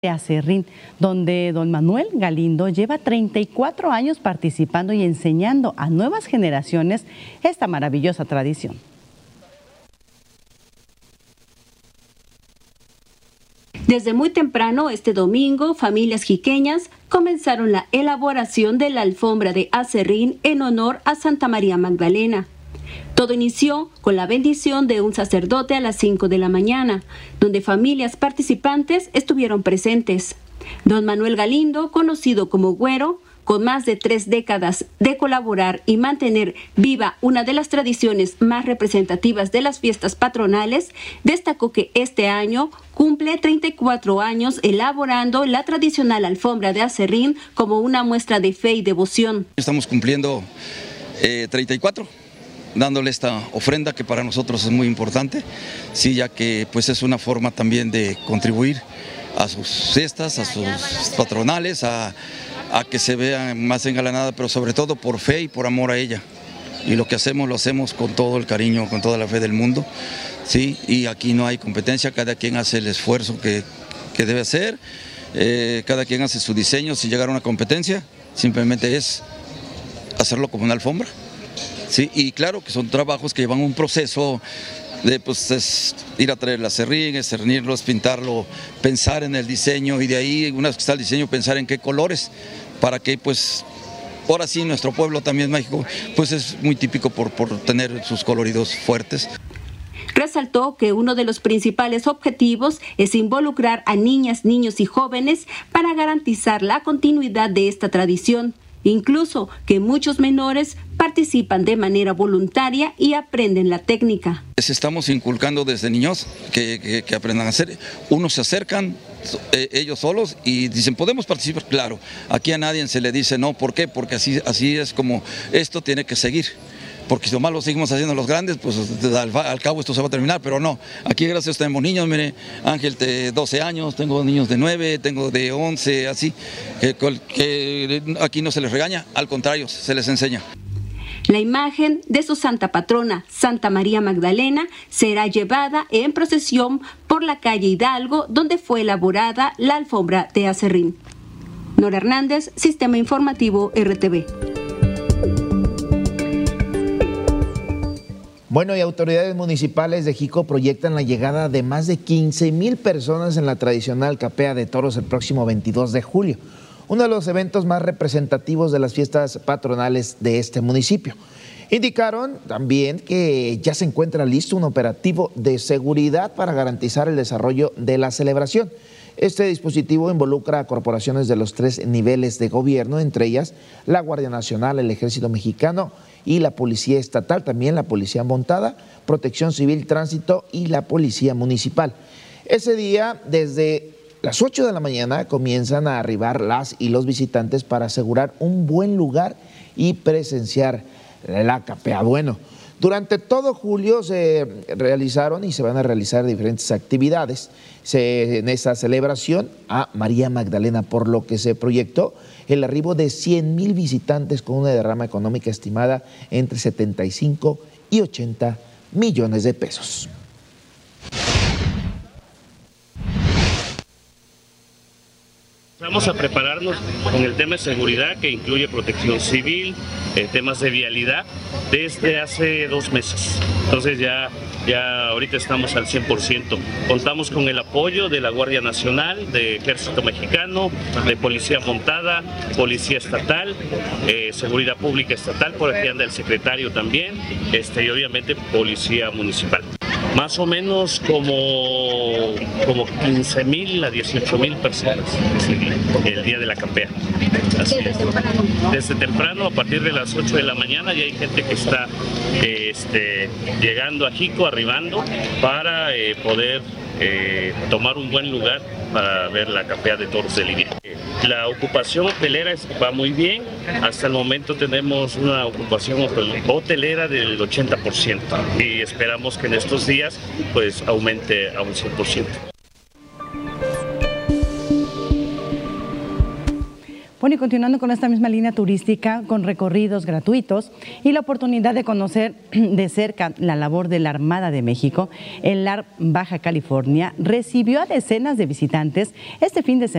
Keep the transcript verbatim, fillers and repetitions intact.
de Aserrín, donde don Manuel Galindo lleva treinta y cuatro años participando y enseñando a nuevas generaciones esta maravillosa tradición. Desde muy temprano este domingo, familias jiqueñas comenzaron la elaboración de la alfombra de Aserrín en honor a Santa María Magdalena. Todo inició con la bendición de un sacerdote a las cinco de la mañana, donde familias participantes estuvieron presentes. Don Manuel Galindo, conocido como Güero, con más de tres décadas de colaborar y mantener viva una de las tradiciones más representativas de las fiestas patronales, destacó que este año cumple treinta y cuatro años elaborando la tradicional alfombra de Aserrín como una muestra de fe y devoción. Estamos cumpliendo eh, treinta y cuatro, dándole esta ofrenda que para nosotros es muy importante, sí, ya que pues es una forma también de contribuir a sus fiestas, a sus patronales, a a que se vea más engalanada, pero sobre todo por fe y por amor a ella. Y lo que hacemos, lo hacemos con todo el cariño, con toda la fe del mundo, ¿sí? Y aquí no hay competencia, cada quien hace el esfuerzo que, que debe hacer, eh, cada quien hace su diseño. Si llegara a una competencia, simplemente es hacerlo como una alfombra, ¿sí? Y claro que son trabajos que llevan un proceso de pues es ir a traer la Aserrín, es cernirlo, es pintarlo, pensar en el diseño y de ahí, una vez que está el diseño, pensar en qué colores, para que pues, ahora sí, nuestro pueblo también México, pues es muy típico por, por tener sus coloridos fuertes. Resaltó que uno de los principales objetivos es involucrar a niñas, niños y jóvenes para garantizar la continuidad de esta tradición. Incluso que muchos menores participan de manera voluntaria y aprenden la técnica. Estamos inculcando desde niños que, que, que aprendan a hacer. Unos se acercan eh, ellos solos y dicen, ¿podemos participar? Claro, aquí a nadie se le dice no. ¿Por qué? Porque así, así es como esto tiene que seguir. Porque si nomás lo seguimos haciendo los grandes, pues al, al cabo esto se va a terminar, pero no. Aquí gracias a Dios tenemos niños, mire, Ángel de doce años, tengo niños de nueve, tengo de once, así, que, que aquí no se les regaña, al contrario, se les enseña. La imagen de su santa patrona, Santa María Magdalena, será llevada en procesión por la calle Hidalgo, donde fue elaborada la alfombra de Aserrín. Nora Hernández, Sistema Informativo R T V. Bueno, y autoridades municipales de Jico proyectan la llegada de más de quince mil personas en la tradicional capea de toros el próximo veintidós de julio, uno de los eventos más representativos de las fiestas patronales de este municipio. Indicaron también que ya se encuentra listo un operativo de seguridad para garantizar el desarrollo de la celebración. Este dispositivo involucra a corporaciones de los tres niveles de gobierno, entre ellas la Guardia Nacional, el Ejército Mexicano y la Policía Estatal, también la Policía Montada, Protección Civil, Tránsito y la Policía Municipal. Ese día, desde las ocho de la mañana, comienzan a arribar las y los visitantes para asegurar un buen lugar y presenciar la capea. Bueno, durante todo julio se realizaron y se van a realizar diferentes actividades se, en esta celebración a María Magdalena, por lo que se proyectó el arribo de cien mil visitantes con una derrama económica estimada entre setenta y cinco y ochenta millones de pesos. Vamos a prepararnos con el tema de seguridad, que incluye protección civil, eh, temas de vialidad, desde hace dos meses. Entonces ya, ya ahorita estamos al cien por ciento. Contamos con el apoyo de la Guardia Nacional, de Ejército Mexicano, de Policía Montada, Policía Estatal, eh, Seguridad Pública Estatal, por aquí anda el secretario también, este, y obviamente Policía Municipal. Más o menos como, como quince mil a dieciocho mil personas el día de la capea. Así es. Desde temprano, a partir de las ocho de la mañana, ya hay gente que está este, llegando a Jico, arribando, para eh, poder eh, tomar un buen lugar para ver la capea de toros de Lidia. La ocupación hotelera va muy bien. Hasta el momento tenemos una ocupación hotelera del ochenta por ciento y esperamos que en estos días pues aumente a un cien por ciento. Bueno, y continuando con esta misma línea turística, con recorridos gratuitos y la oportunidad de conocer de cerca la labor de la Armada de México, el L A R Baja California recibió a decenas de visitantes este fin de semana